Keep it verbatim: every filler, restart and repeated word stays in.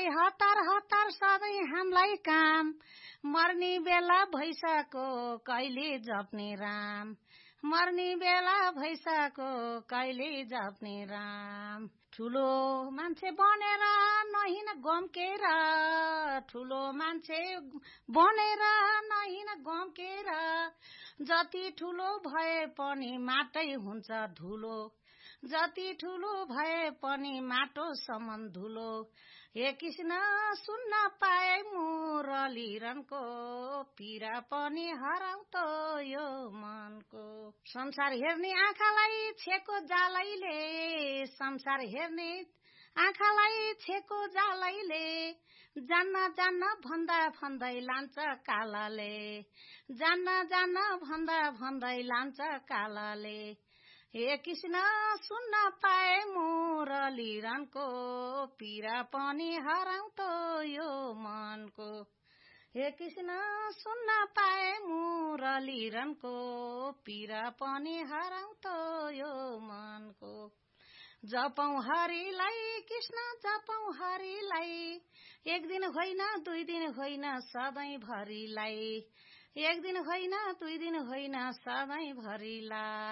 हतार हतार सधैँ हामीलाई काम, मर्ने बेला भैसाको कहिले जप्ने राम, मर्ने बेला भैसाको कहिले जप्ने राम। ठुलो मान्छे बनेर नहिन गम्केर, ठुलो मान्छे बनेर नहिन गम्केर, जति ठुलो भए पनि माटै हुन्छ धुलो, जति ठुलो भए पनि माटो समान धुलो। हे कृष्ण सुन्न पाए मुरलीरनको, पीडा पनि हराउँदो यो मनको। संसार हेर्ने आँखालाई छेको जालैले, संसार हेर्ने आँखालाई छेको जालैले, जान्न जान्न भन्दा भन्दै लान्छ कालाले, जान्न जान्न भन्दा भन्दै लान्छ कालाले। हे कृष्ण सुन्न पाए मुरलीरनको, पीडा पनि हराउँदो यो मनको। हे कृष्ण सुन्न पाए मुरलीरनको, पीडा पनि हराउँदो यो मनको। जपौं हरिलाई कृष्ण जपौं हरिलाई, एक दिन होइन दुई दिन होइन सधैँ भरिलाई, एक दिन होइन दुई दिन होइन सधैँ भरिलाई।